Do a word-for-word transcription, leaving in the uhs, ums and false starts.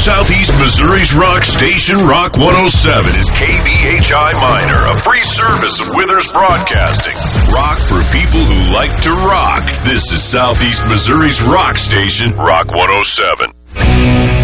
Southeast Missouri's rock station, Rock one oh seven, is K B H I Minor, a free service of Withers Broadcasting. Rock for people who like to rock. This is Southeast Missouri's rock station, Rock one oh seven.